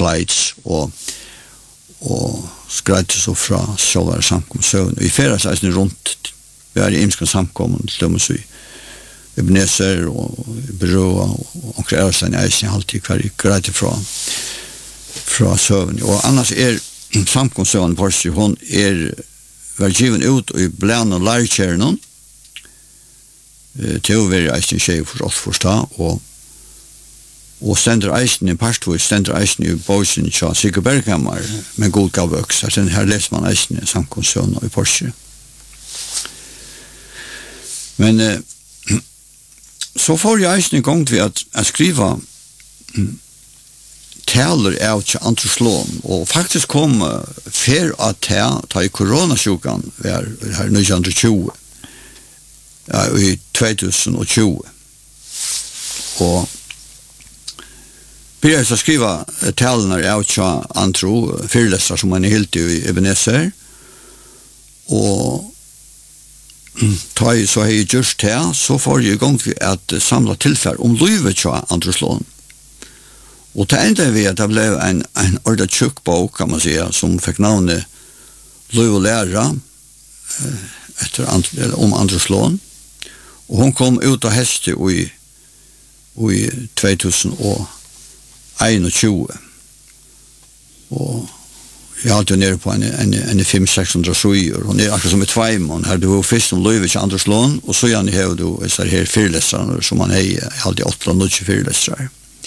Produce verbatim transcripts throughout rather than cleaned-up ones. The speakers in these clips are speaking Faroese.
slides og og skreite så fra sjølvare samkomsøvn. Vi feres eisen rundt, vi er i imskan samkommen, til dem i Ebenezer og Berøa og omkring Ærestein eisen, alltid hver greite fra, fra søvn. Og annars er samkomsøvn på seg, hun er vært given ut i blant og lærkjæren, til å være eisen tjej for oss forstå, og og stender eisen i parstvis, stender eisen i boisen i Sigurd Berghammer med god gavøks. Altså, her leser man eisen i samkomsøvn og i Porsche. Men eh, så får jeg eisen i gang til at jeg skriver mm, taler av til Androslån, og faktisk kom uh, fer at ta, ta i koronasjukan her, her nitton tjue, ja, i tjugo tjue. Og började så skriva talen av tja antro fyrläsare som man är helt i Ebenezer och ta i så har jag just det så får jag igång till att samla tillfär om livet tja Androslån och det enda vi att det blev en, en orda tjockbok kan man säga som fick namnet Liv och lära efter, om Androslån och hon kom ut av häste i, i tjugo tjugo. Og jeg har alltid nere på en, en, en fem seks hundre sjuer, og det er akkurat som i Tveimon, her du har først om Løyve til Androslån, og så gjerne har du disse her fyrlesere, som man er, jeg har alltid åtte nødvendig fyrlesere.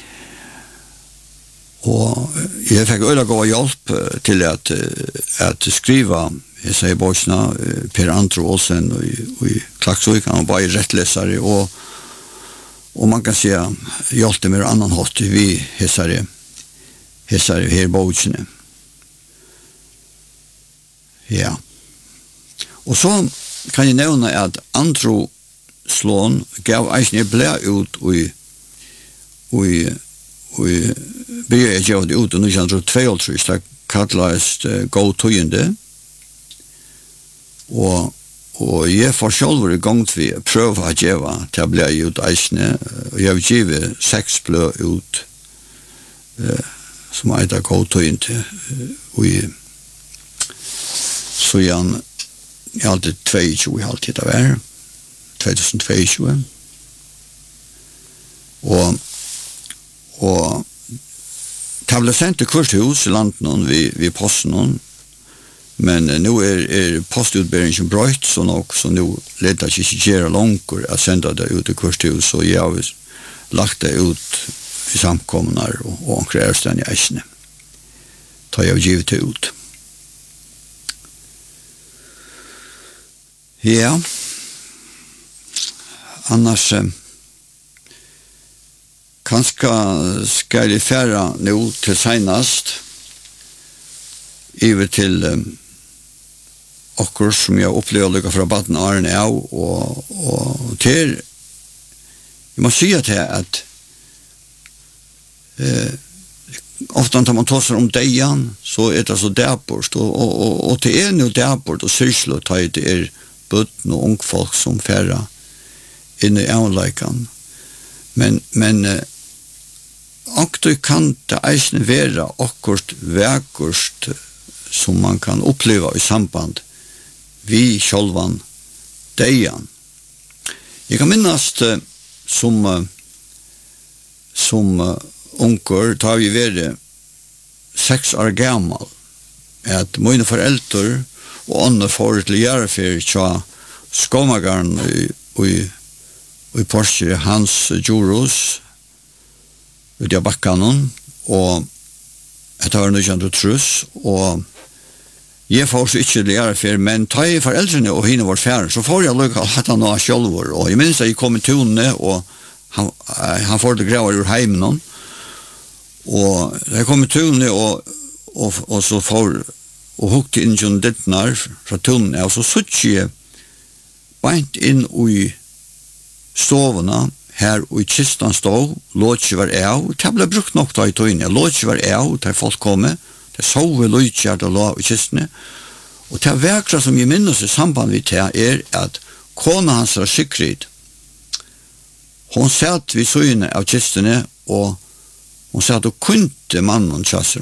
Og jeg fikk øyla gå hjelp til at, at skriva, jeg sier boysna, Per Andro Olsen og, og i Klaksvik, han var bare rettlesere, og och man kan säga hjälpte med annan hot vi hesare hesare här bochne. Ja. Och så kan jag nämna att Andro Slån gav eisen blä ut i i i började jag det ut och nu kan jag två tre så kallast go tojende. Och Og jeg får selv i gang til å prøve at jeg var til å bli ut eisene, og jeg vil give seks blø ut, uh, som jeg da går til inn til, og jeg, så jeg, jeg alltid tjueto, jeg alltid det var, tjugo tjueto, og, og det ble sendt til kurshus i landet vi, vi posten, men uh, nu är er, er postutbäringen brøtt så nok så nu leder det ikke gjøre langer at senda det ut i kurshus, så jeg har lagt det ut i samkommuner og, og omkring Ærestein i eisene. Da jeg har givet det ut. Ja, annars eh, kanskje skal jeg fære nå til senest iver til um, okkur som jeg opplever lykka fra baden Arne av og, og til jeg må si at at eh, ofta når man tåser om deian så er det så dæbort og, og, og, og til er noe dæbort og syrslo ta i det er bøtten og ungfolk som færa inn i avleikan men, men eh, og du kan det eisne være okkurt vekkurst som man kan uppleva i samband vi självan deian. Jag kan minnas uh, som uh, som uh, onkel tar vi vere sex år gammal att mina föräldrar och andra får till göra för tja skomagarn i i i Porsche Hans Juros vid jag backanon och det var nitton trus och jeg får så ikke lære for, men ta i foreldrene og henne var færre, så får jeg lykke at han var selv, og jeg minns at jeg kom i tonene, og han, han får det grever ur heimen, og jeg kom i tonene, og, og, og så får, og hukte inn til dittene fra tonene, og så sutt jeg beint inn i stovene, her og i kistan stod, låt var av, det ble brukt nok da i tonene, låt var av, der folk komme, det sove lojtjert og la i kistene. Og det verkra som jeg minnes i samband med det er at kona hans var Sigrid. Hon satt vid søgene av kistene og hon satt og kunte mannen kjasser.